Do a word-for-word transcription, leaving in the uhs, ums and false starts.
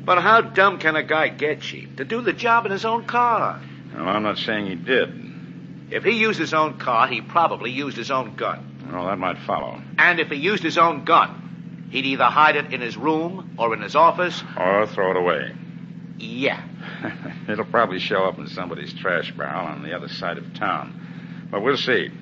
But how dumb can a guy get, Chief, to do the job in his own car? Well, I'm not saying he did. If he used his own car, he probably used his own gun. Well, that might follow. And if he used his own gun, he'd either hide it in his room or in his office. Or throw it away. Yeah. It'll probably show up in somebody's trash barrel on the other side of town. But we'll see.